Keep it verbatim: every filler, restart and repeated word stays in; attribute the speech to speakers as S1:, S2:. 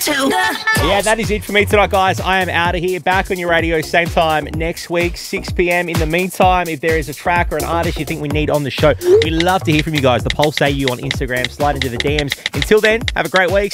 S1: Yeah, that is it for me tonight, guys. I am out of here. Back on your radio, same time next week, six p.m. In the meantime, if there is a track or an artist you think we need on the show, we love to hear from you guys. The Pulse A U on Instagram. Slide into the D Ms. Until then, have a great week.